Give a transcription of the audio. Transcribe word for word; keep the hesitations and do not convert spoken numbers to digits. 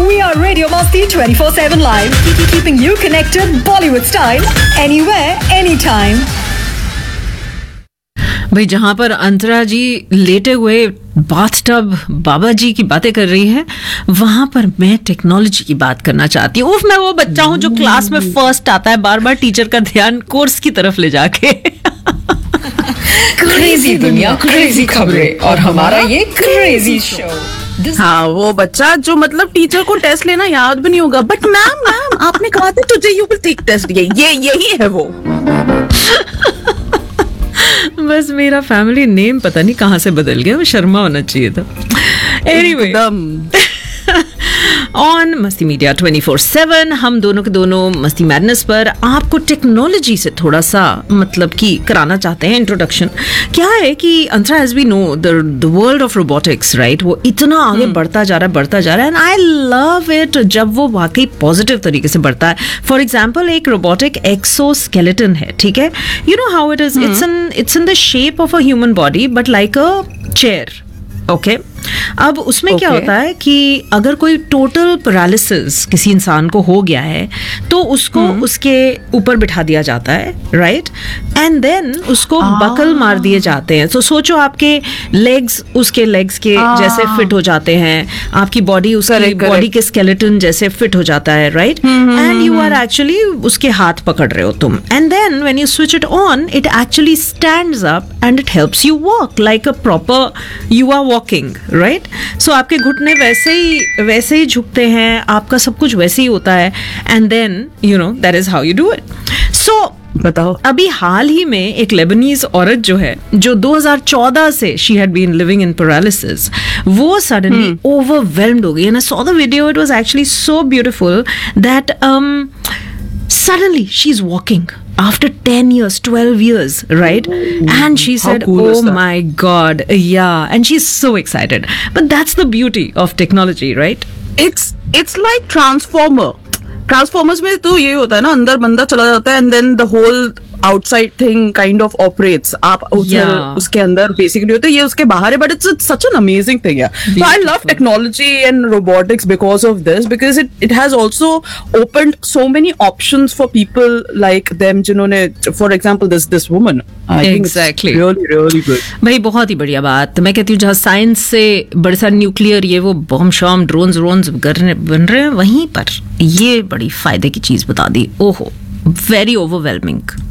We are Radio Masti twenty-four seven live, keeping you connected Bollywood style anywhere, anytime. भाई जहां पर अंतरा जी लेटे हुए बाथटब बाबा जी की बातें कर रही है, वहां पर मैं टेक्नोलॉजी की बात करना चाहती हूँ। उफ, मैं वो बच्चा हूँ जो क्लास में फर्स्ट आता है, बार बार टीचर का ध्यान कोर्स की तरफ ले जाके। क्रेजी दुनिया, क्रेजी खबरें और हमारा ये क्रेजी शो। हाँ, वो बच्चा जो मतलब टीचर को टेस्ट लेना याद भी नहीं होगा, बट मैम मैम आपने कहा था तुझे यू विल टेक टेस्ट, ये ये यही है वो। बस मेरा फैमिली नेम पता नहीं कहाँ से बदल गया, वो शर्मा होना चाहिए था। एनीवे, ऑन मस्ती मीडिया ट्वेंटी फोर सेवन हम दोनों के दोनों मस्ती मैडनेस पर आपको टेक्नोलॉजी से थोड़ा सा मतलब कि कराना चाहते हैं इंट्रोडक्शन। क्या है कि अंतरा, as we know the world of robotics, right, वो इतना आगे hmm. बढ़ता जा रहा है बढ़ता जा रहा है एंड आई लव इट जब वो वाकई पॉजिटिव तरीके से बढ़ता है। फॉर एग्जाम्पल, एक रोबोटिक एक्सोस्केलेटन है, ठीक है, you know how it is, it's in it's in the shape of a human body but like a chair. Okay, अब उसमें okay. क्या होता है कि अगर कोई टोटल पैरालिसिस किसी इंसान को हो गया है तो उसको hmm. उसके ऊपर बिठा दिया जाता है, राइट, एंड देन उसको ah. बकल मार दिए जाते हैं। तो सोचो आपके लेग्स उसके लेग्स के ah. जैसे फिट हो जाते हैं, आपकी बॉडी उसकी बॉडी के स्केलेटन जैसे फिट हो जाता है, right, and you are actually उसके हाथ पकड़ रहे हो तुम, and then when you switch it on it actually stands up and it helps you walk like a proper you are walking, right. सो आपके घुटने वैसे ही वैसे ही झुकते हैं, आपका सब कुछ वैसे ही होता है, and then you know that is how you do it. सो बताओ, अभी हाल ही में एक लेबनीज औरत जो है, जो दो हज़ार चौदह से she had been living in paralysis, वो सडनली ओवरवेल्म्ड हो गई, and I saw the video, it was actually so beautiful that um suddenly she's walking after ten years, twelve years, right? And she said, cool oh my God, yeah, and she's so excited. But that's the beauty of technology, right? It's it's like Transformer. Transformers में तो ये होता है ना, अंदर बंदा चला जाता है and then the whole outside thing kind of operates. आप yeah. उसके अंदर basically होते हैं, ये उसके बाहर है, but it's, it's such an amazing thing, yeah. Beautiful. So I love technology and robotics because of this, because it it has also opened so many options for people like them, जिन्होंने, for example, this this woman. I exactly. think it's really really good. भाई बहुत ही बढ़िया बात। मैं कहती हूँ जहाँ science से बड़े सारे न्यूक्लियर ये वो बम शॉम ड्रोन्स व्रोन्स बन रहे हैं, वहीं पर ये बड़ी फायदे की चीज बता दी। ओहो, वेरी ओवरवेलमिंग।